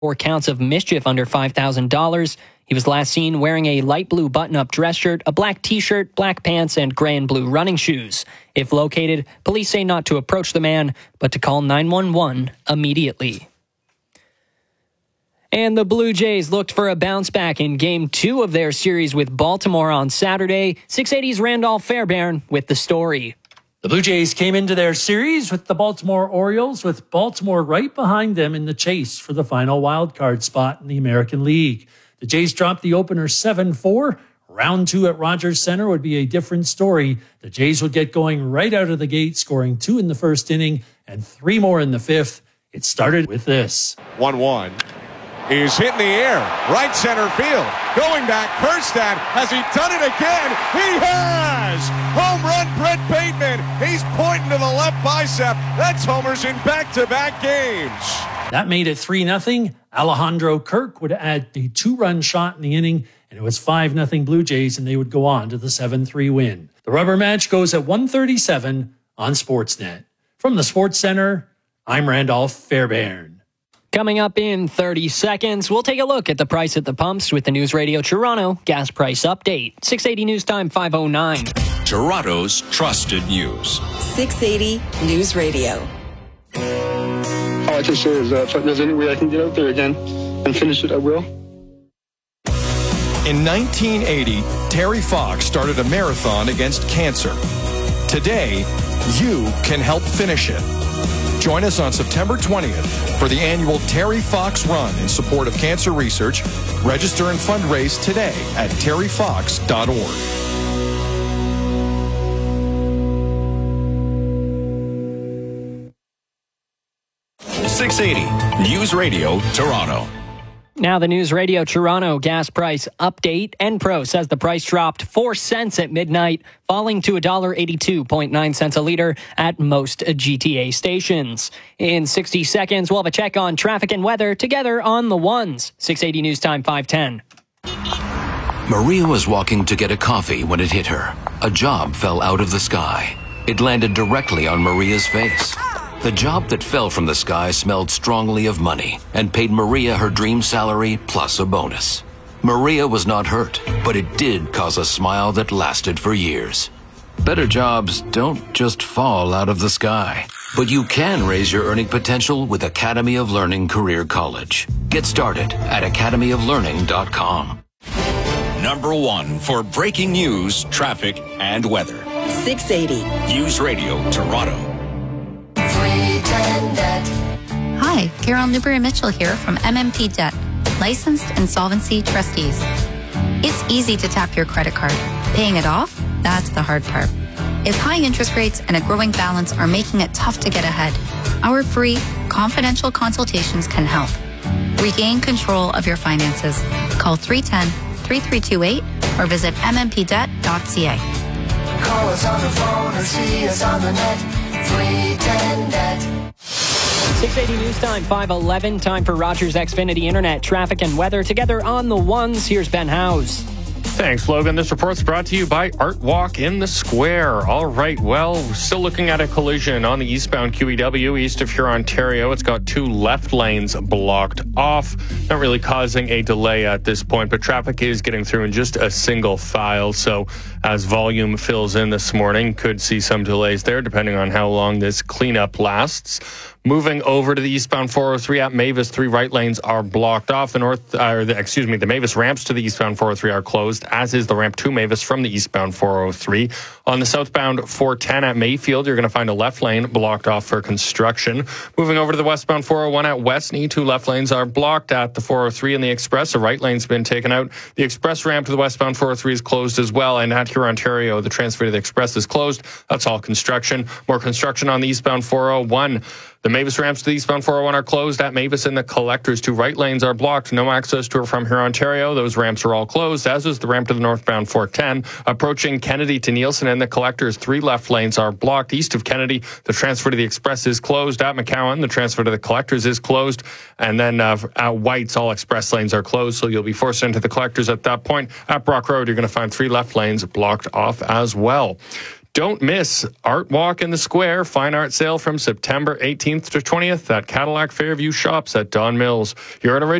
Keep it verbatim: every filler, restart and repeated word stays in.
Four counts of mischief under five thousand dollars. He was last seen wearing a light blue button-up dress shirt, a black t-shirt, black pants, and gray and blue running shoes. If located, police say not to approach the man, but to call nine one one immediately. And the Blue Jays looked for a bounce back in Game two of their series with Baltimore on Saturday. six eighty's Randolph Fairbairn with the story. The Blue Jays came into their series with the Baltimore Orioles, with Baltimore right behind them in the chase for the final wild card spot in the American League. The Jays dropped the opener seven four. Round two at Rogers Center would be a different story. The Jays would get going right out of the gate, scoring two in the first inning and three more in the fifth. It started with this. one one. He's hit in the air, right center field. Going back, Kjerstad, has he done it again? He has! Home run, Brett Bateman. He's pointing to the left bicep. That's homers in back-to-back games. That made it three nothing. Alejandro Kirk would add a two-run shot in the inning, and it was five nothing Blue Jays, and they would go on to the seven three win. The rubber match goes at one thirty-seven on Sportsnet. From the Sports Center, I'm Randolph Fairbairn. Coming up in thirty seconds, we'll take a look at the price at the pumps with the News Radio Toronto gas price update. six eighty News Time five oh nine. Toronto's trusted news. six eighty News Radio. All I can say is that if there's any way I can get out there again and finish it, I will. In nineteen eighty, Terry Fox started a marathon against cancer. Today, you can help finish it. Join us on September twentieth for the annual Terry Fox Run in support of cancer research. Register and fundraise today at terry fox dot org. six eighty News Radio Toronto. Now the News Radio Toronto gas price update. Enpro says the price dropped four cents at midnight, falling to one dollar eighty-two point nine cents a litre at most G T A stations. In sixty seconds, we'll have a check on traffic and weather together on the ones. six eighty News Time five ten. Maria was walking to get a coffee when it hit her. A job fell out of the sky. It landed directly on Maria's face. The job that fell from the sky smelled strongly of money and paid Maria her dream salary plus a bonus. Maria was not hurt, but it did cause a smile that lasted for years. Better jobs don't just fall out of the sky, but you can raise your earning potential with Academy of Learning Career College. Get started at academy of learning dot com. Number one for breaking news, traffic, and weather. six eighty News Radio Toronto. Hi, Carol Newberry-Mitchell here from M M P Debt, licensed insolvency trustees. It's easy to tap your credit card. Paying it off, that's the hard part. If high interest rates and a growing balance are making it tough to get ahead, our free, confidential consultations can help. Regain control of your finances. Call three one zero, three three two eight or visit m m p debt dot c a. Call us on the phone or see us on the net. three ten net. six eighty News Time five eleven. Time for Rogers Xfinity Internet traffic and weather together on the ones. Here's Ben Howes. Thanks, Logan. This report's brought to you by Art Walk in the Square. All right, well, we're still looking at a collision on the eastbound Q E W east of Huron, Ontario. It's got two left lanes blocked off. Not really causing a delay at this point, but traffic is getting through in just a single file. So as volume fills in this morning, could see some delays there depending on how long this cleanup lasts. Moving over to the eastbound four oh three at Mavis, three right lanes are blocked off. The north, or the, excuse me, the Mavis ramps to the eastbound four oh three are closed, as is the ramp to Mavis from the eastbound four oh three. On the southbound four ten at Mayfield, you're going to find a left lane blocked off for construction. Moving over to the westbound four oh one at Westney, two left lanes are blocked at the four oh three and the Express. A right lane's been taken out. The Express ramp to the westbound four oh three is closed as well, and at Huron, Ontario, the transfer to the Express is closed. That's all construction. More construction on the eastbound four oh one. The Mavis ramps to the eastbound four oh one are closed at Mavis and the Collectors. Two right lanes are blocked. No access to or from Huron, Ontario. Those ramps are all closed, as is the ramp to the northbound four ten. Approaching Kennedy to Nielsen and the Collectors, three left lanes are blocked. East of Kennedy, the transfer to the Express is closed. At McCowan, the transfer to the Collectors is closed. And then uh, at White's, all express lanes are closed, so you'll be forced into the Collectors at that point. At Brock Road, you're going to find three left lanes blocked off as well. Don't miss Art Walk in the Square fine art sale from September eighteenth to twentieth at Cadillac Fairview Shops at Don Mills. You're at a